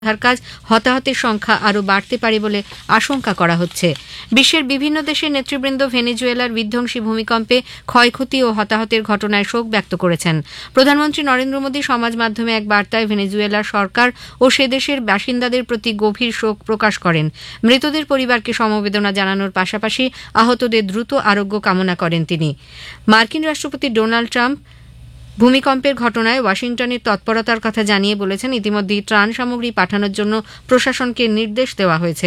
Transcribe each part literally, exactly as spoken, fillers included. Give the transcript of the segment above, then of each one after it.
উদ্ধার কাজ হতাহতের সংখ্যা আরও বাড়তে পারে বলে আশঙ্কা করা হচ্ছে। বিশ্বের বিভিন্ন দেশের নেতৃবৃন্দ ভেনেজুয়েলার বিধ্বংসী ভূমিকম্পে ক্ষয়ক্ষতি ও হতাহতের ঘটনায় শোক ব্যক্ত করেছেন। প্রধানমন্ত্রী নরেন্দ্র মোদী সমাজ মাধ্যমে এক বার্তায় ভেনেজুয়েলার সরকার ও সে দেশের বাসিন্দাদের প্রতি গভীর শোক প্রকাশ করেন। মৃতদের পরিবারকে সমবেদনা জানানোর পাশাপাশি আহতদের দ্রুত আরোগ্য কামনা করেন তিনি। মার্কিন রাষ্ট্রপতি ডোনাল্ড ট্রাম্প ভূমিকম্পের ঘটনায় ওয়াশিংটনের তৎপরতার কথা জানিয়ে বলেছেন, ইতিমধ্যেই ত্রাণ সামগ্রী পাঠানোর জন্য প্রশাসনকে নির্দেশ দেওয়া হয়েছে।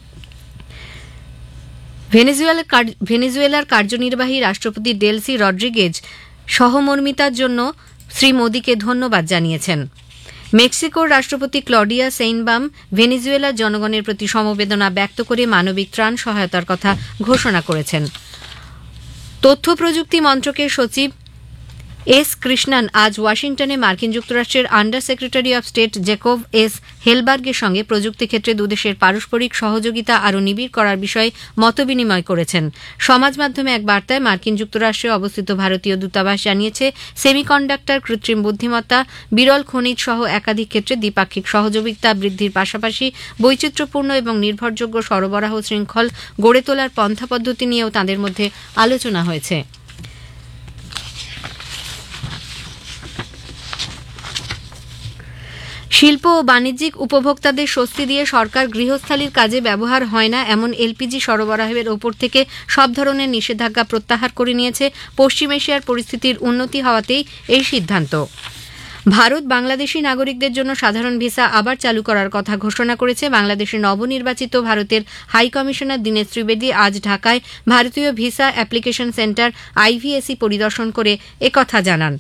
ভেনেজুয়েলার কার্যনির্বাহী রাষ্ট্রপতি ডেলসি রড্রিগেজ সহমর্মিতার জন্য শ্রী মোদীকে ধন্যবাদ জানিয়েছেন। মেক্সিকোর রাষ্ট্রপতি ক্লডিয়া সেইনবাম ভেনেজুয়েলার জনগণের প্রতি সমবেদনা ব্যক্ত করে মানবিক ত্রাণ সহায়তার কথা ঘোষণা করেছেন। তথ্য প্রযুক্তি মন্ত্রকের সচিব এস কৃষ্ণন আজ ওয়াশিংটনে মার্কিন যুক্তরাষ্ট্রের under secretary of state Jacob S হেলবার্গের সঙ্গে প্রযুক্তি ক্ষেত্রে দুদেশের পারস্পরিক সহযোগিতা আরও নিবিড় করার বিষয়ে মতবিনিময় করেছেন। সমাজ মাধ্যমে এক বার্তায় মার্কিন যুক্তরাষ্ট্রে অবস্থিত ভারতীয় দূতাবাস জানিয়েছে, সেমিকন্ডাক্টর, কৃত্রিম বুদ্ধিমত্তা, বিরল খনিজ সহ একাধিক ক্ষেত্রে দ্বিপাক্ষিক সহযোগিতা বৃদ্ধির পাশাপাশি বৈচিত্র্যপূর্ণ এবং নির্ভরযোগ্য সরবরাহ শৃঙ্খল গড়ে তোলার পন্থা পদ্ধতি নিয়েও তাঁদের মধ্যে আলোচনা হয়েছে। শিল্প ও বাণিজ্যিক উপভোক্তাদের স্বস্তি দিয়ে সরকার গৃহস্থালির কাজে ব্যবহার হয় না এমন এলপিজি সরবরাহের ওপর থেকে সব ধরনের নিষেধাজ্ঞা প্রত্যাহার করে নিয়েছে। পশ্চিম এশিয়ার পরিস্থিতির উন্নতি হওয়াতেই এই সিদ্ধান্ত। ভারত বাংলাদেশি নাগরিকদের জন্য সাধারণ ভিসা আবার চালু করার কথা ঘোষণা করেছে। বাংলাদেশের নবনির্বাচিত ভারতের হাই কমিশনার দীনেশ ত্রিবেদী আজ ঢাকায় ভারতীয় ভিসা অ্যাপ্লিকেশন সেন্টার আইভিএসি পরিদর্শন করে একথা জানান।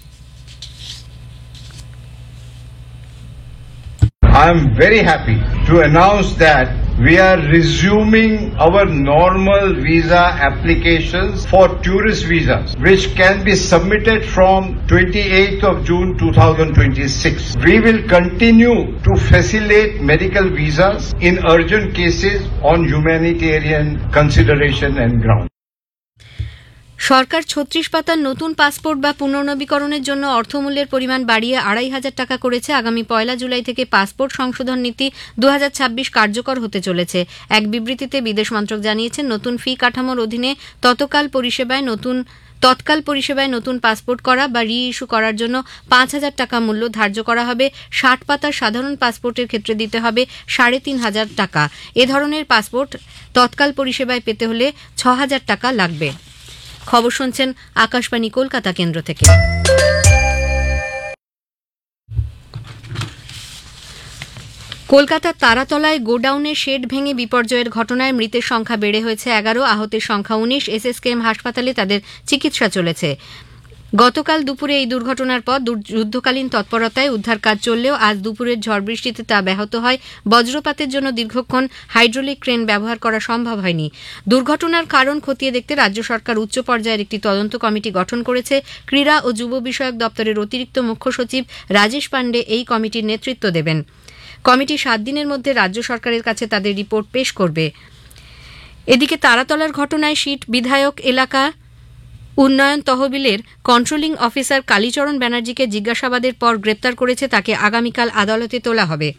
I am very happy to announce that we are resuming our normal visa applications for tourist visas, which can be submitted from twenty-eighth of June two thousand twenty-six. We will continue to facilitate medical visas in urgent cases on humanitarian consideration and ground. সরকার ছত্রিশ পাতার নতুন passport বা পুনর্নবীকরণের জন্য অর্থমূল্যের পরিমাণ বাড়িয়ে আড়াই হাজার টাকা করেছে। আগামী পয়লা জুলাই থেকে পাসপোর্ট সংশোধন নীতি দু হাজার ছাব্বিশ কার্যকর হতে চলেছে। এক বিবৃতিতে বিদেশ মন্ত্রক জানিয়েছে, নতুন ফি কাঠামোর অধীনে তৎকাল পরিষেবায় নতুন তৎকাল পরিষেবায় নতুন পাসপোর্ট করা বা রি ইস্যু করার জন্য পাঁচ হাজার টাকা মূল্য ধার্য করা হবে। ষাট পাতার সাধারণ পাসপোর্টের ক্ষেত্রে দিতে হবে সাড়ে তিন হাজার টাকা। এ ধরনের পাসপোর্ট তৎকাল পরিষেবায় পেতে হলে ছ হাজার টাকা লাগবে। খবর শুনছেন আকাশবাণী কলকাতা কেন্দ্র থেকে। কলকাতার তারাতলায় গোডাউনের শেড ভেঙে বিপর্যয়ের ঘটনায় মৃতের সংখ্যা বেড়ে হয়েছে এগারো, আহতের সংখ্যা উনিশ। এসএসকেএম হাসপাতালে তাদের চিকিৎসা চলেছে। গতকাল দুপুরে এই দুর্ঘটনার পর যুদ্ধকালীন তৎপরতায় উদ্ধার কাজ চললেও আজ দুপুরের ঝড় বৃষ্টিতে তা ব্যাহত হয়। বজ্রপাতের জন্য দীর্ঘক্ষণ হাইড্রোলিক ক্রেন ব্যবহার করা সম্ভব হয়নি। দুর্ঘটনার কারণ খতিয়ে দেখতে রাজ্য সরকার উচ্চ পর্যায়ের একটি তদন্ত কমিটি গঠন করেছে। ক্রীড়া ও যুব বিষয়ক দপ্তরের অতিরিক্ত মুখ্য সচিব রাজেশ পাণ্ডে এই কমিটির নেতৃত্ব দেবেন। কমিটি সাত দিনের মধ্যে রাজ্য সরকারের কাছে তাদের রিপোর্ট পেশ করবে। এদিকে তারাতলার ঘটনায় সিট বিধায়ক এলাকা উন্নয়ন তহবিলের কন্ট্রোলিং অফিসার কালীচরণ ব্যানার্জিকে জিজ্ঞাসাবাদের পর গ্রেপ্তার করেছে। তাকে আগামীকাল আদালতে তোলা হবে।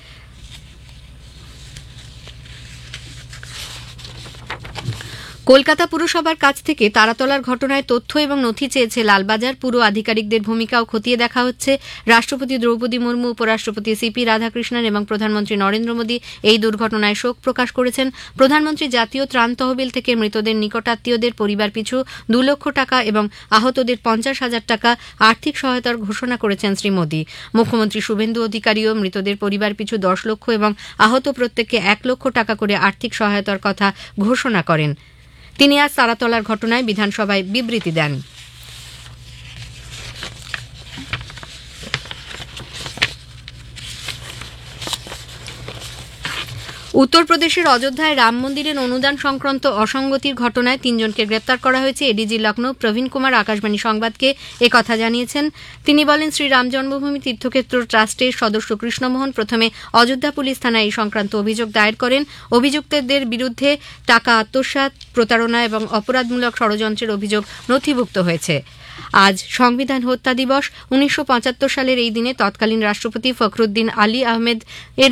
কলকাতা পুরসভার কাছ থেকে তারাতলার ঘটনায় তথ্য এবং নথি চেয়েছে লালবাজার। পুর আধিকারিকদের ভূমিকাও খতিয়ে দেখা হচ্ছে। রাষ্ট্রপতি দ্রৌপদী মুর্মু, উপরাষ্ট্রপতি সিপি রাধাকৃষ্ণন এবং প্রধানমন্ত্রী নরেন্দ্র মোদী এই দুর্ঘটনায় শোক প্রকাশ করেছেন। প্রধানমন্ত্রী জাতীয় ত্রাণ তহবিল থেকে মৃতদের নিকটাত্মীয়দের পরিবার পিছু দু লক্ষ টাকা এবং আহতদের পঞ্চাশ হাজার টাকা আর্থিক সহায়তার ঘোষণা করেছেন শ্রী মোদী। মুখ্যমন্ত্রী শুভেন্দু অধিকারীও মৃতদের পরিবার পিছু দশ লক্ষ এবং আহত প্রত্যেককে এক লক্ষ টাকা করে আর্থিক সহায়তার কথা ঘোষণা করেন। তিনি আজ তারাতলার ঘটনায় বিধানসভায় বিবৃতি দেন। উত্তরপ্রদেশের অযোধ্যায় রাম মন্দিরের অনুদান সংক্রান্ত অসঙ্গতির ঘটনায় তিনজনকে গ্রেপ্তার করা হয়েছে। এডিজি লখনৌ প্রবীণ কুমার আকাশবাণী সংবাদকে একথা জানিয়েছেন। তিনি বলেন, শ্রী রাম জন্মভূমি তীর্থক্ষেত্র ট্রাস্টের সদস্য কৃষ্ণমোহন প্রথমে অযোধ্যা পুলিশ থানায় এই সংক্রান্ত অভিযোগ দায়ের করেন। অভিযুক্তদের বিরুদ্ধে টাকা আত্মসাৎ, প্রতারণা এবং অপরাধমূলক ষড়যন্ত্রের অভিযোগ নথিভুক্ত হয়েছে। আজ সংবিধান হত্যা দিবস। উনিশশো পঁচাত্তর সালের এই দিনে তৎকালীন রাষ্ট্রপতি ফখরুদ্দিন আলী আহমেদ এর